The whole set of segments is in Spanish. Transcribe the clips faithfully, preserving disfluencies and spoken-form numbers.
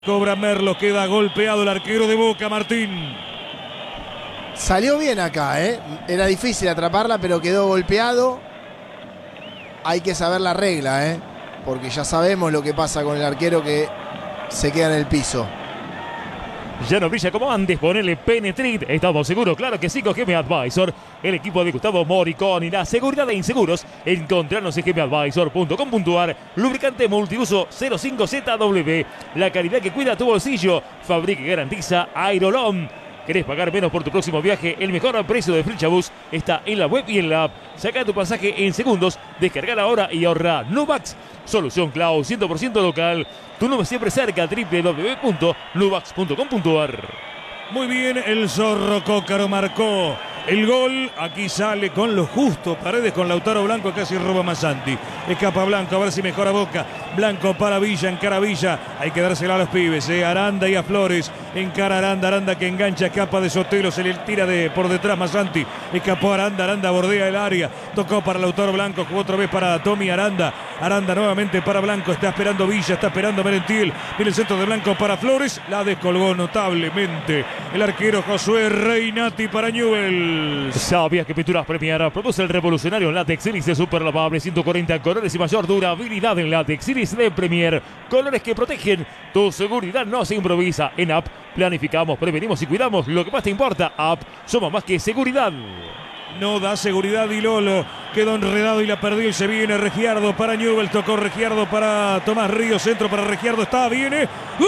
Cobra Merlo, queda golpeado el arquero de Boca, Martín. Salió bien acá, ¿eh? Era difícil atraparla, pero quedó golpeado. Hay que saber la regla, ¿eh? Porque ya sabemos lo que pasa con el arquero que se queda en el piso. Ya no brilla como antes, ponele Penetrit. Estamos seguros, claro que sí, con G M Advisor. El equipo de Gustavo Moricón y la seguridad de inseguros. Encontrarnos en g m advisor punto com punto a r. Lubricante multiuso cero cinco Z W. La calidad que cuida tu bolsillo. Fabrica y garantiza Airolón. ¿Querés pagar menos por tu próximo viaje? El mejor precio de Flechabús está en la web y en la app. Saca tu pasaje en segundos, descarga ahora y ahorra. Nubax, solución cloud cien por ciento local. Tu nube siempre cerca, w w w punto nubax punto com punto a r. Muy bien, el Zorro Cócaro marcó el gol. Aquí sale con lo justo. Paredes con Lautaro Blanco, casi roba Masanti. Escapa Blanco, a ver si mejora Boca. Blanco para Villa, encara Villa. Hay que dársela a los pibes, eh. Aranda y a Flores. Encara Aranda, Aranda que engancha, escapa de Sotelo. Se le tira de por detrás Masanti. Escapó Aranda, Aranda bordea el área. Tocó para Lautaro Blanco, jugó otra vez para Tommy Aranda. Aranda nuevamente para Blanco. Está esperando Villa, está esperando Merentiel. Viene el centro de Blanco para Flores. La descolgó notablemente el arquero Josué Reinati para Newell's. ¿Sabías que Pinturas Premier produce el revolucionario látex Iris de super lavable? ciento cuarenta colores y mayor durabilidad en látex Iris de Premier. Colores que protegen. Tu seguridad no se improvisa. En App planificamos, prevenimos y cuidamos lo que más te importa. App, somos más que seguridad. No da seguridad Di Lolo. Quedó enredado y la perdió y se viene Regiardo para Newell's. Tocó Regiardo para Tomás Ríos. Centro para Regiardo. Está, viene. ¡Gol!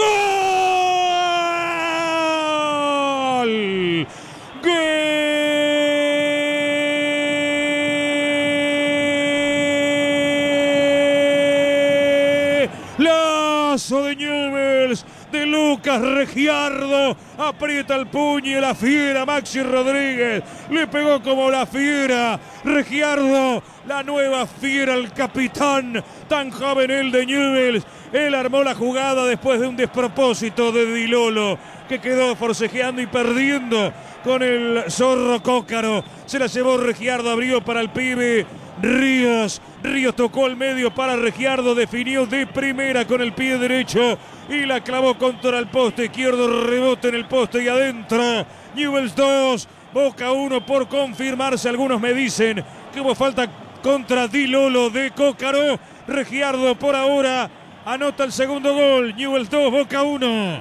¡Golazo de Newell's! De Lucas Regiardo, aprieta el puño la fiera Maxi Rodríguez, le pegó como la fiera Regiardo, la nueva fiera, el capitán, tan joven el de Newell's. Él armó la jugada después de un despropósito de Di Lolo, que quedó forcejeando y perdiendo con el Zorro Cócaro. Se la llevó Regiardo, abrió para el pibe Ríos. Ríos tocó el medio para Regiardo, definió de primera con el pie derecho y la clavó contra el poste izquierdo, rebote en el poste y adentro. Newell's dos, Boca uno por confirmarse. Algunos me dicen que hubo falta contra Di Lolo de Cócaro. Regiardo por ahora anota el segundo gol. Newell's dos, Boca uno.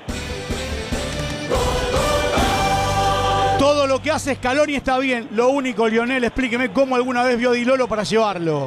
Todo lo que hace Scaloni está bien. Lo único, Lionel, explíqueme cómo alguna vez vio a Di Lolo para llevarlo.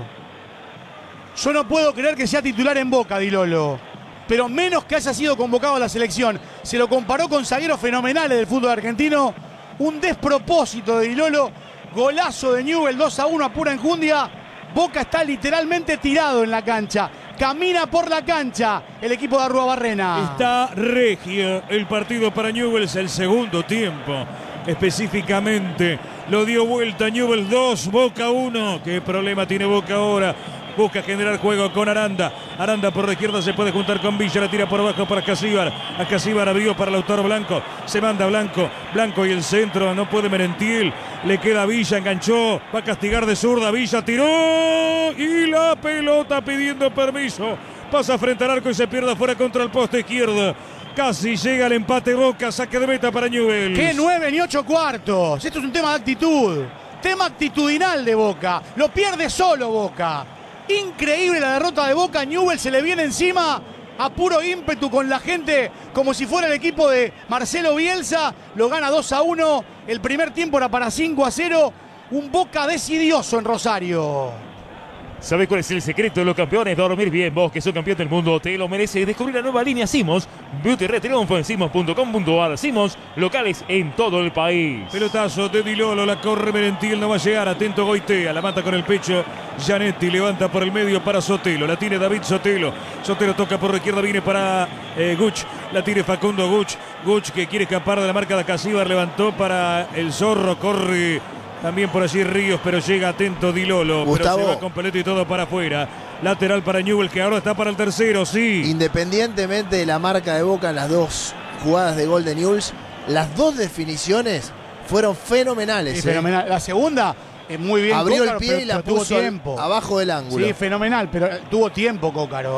Yo no puedo creer que sea titular en Boca, Di Lolo. Pero menos que haya sido convocado a la selección. Se lo comparó con zagueros fenomenales del fútbol argentino. Un despropósito de Di Lolo. Golazo de Newell's, dos a uno a pura enjundia. Boca está literalmente tirado en la cancha. Camina por la cancha el equipo de Arruabarrena. Está regio el partido para Newell's, el segundo tiempo. Específicamente lo dio vuelta. Newell's dos, Boca uno. ¿Qué problema tiene Boca ahora? Busca generar juego con Aranda. Aranda por la izquierda se puede juntar con Villa. La tira por abajo para Casíbar. A Casíbar abrió para Lautaro Blanco. Se manda Blanco. Blanco y el centro. No puede Merentiel. Le queda Villa. Enganchó. Va a castigar de zurda. Villa tiró. Y la pelota pidiendo permiso. Pasa frente al arco y se pierde afuera contra el poste izquierdo. Casi llega el empate Boca. Saque de meta para Newell's. ¡Qué nueve ni ocho cuartos! Esto es un tema de actitud. Tema actitudinal de Boca. Lo pierde solo Boca. Increíble la derrota de Boca. Newell's se le viene encima a puro ímpetu con la gente, como si fuera el equipo de Marcelo Bielsa. Lo gana dos a uno. El primer tiempo era para cinco a cero. Un Boca decidioso en Rosario. ¿Sabés cuál es el secreto de los campeones? Dormir bien. Vos que sos campeón del mundo te lo mereces. Descubrir la nueva línea Simons. Beauty Red Triunfo en simons punto com punto a r. Simons, locales en todo el país. Pelotazo de Di Lolo, la corre Merentiel, no va a llegar. Atento Goitea, la mata con el pecho. Gianetti levanta por el medio para Sotelo. La tiene David Sotelo. Sotelo toca por la izquierda, viene para eh, Guch. La tiene Facundo Guch. Guch que quiere escapar de la marca de Casíbar. Levantó para el Zorro. Corre también por allí Ríos, pero llega atento Di Lolo. Gustavo, pero se va con pelota y todo para afuera. Lateral para Newell's, que ahora está para el tercero, sí. Independientemente de la marca de Boca en las dos jugadas de gol de Newell's, las dos definiciones fueron fenomenales. Sí, ¿eh? fenomenal. La segunda, eh, muy bien. Abrió Cócaro, el pie pero, y la pero tuvo puso tiempo. abajo del ángulo. Sí, fenomenal, pero tuvo tiempo Cócaro, ¿eh?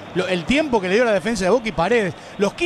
Lo- el tiempo que le dio la defensa de Boca y Paredes. Los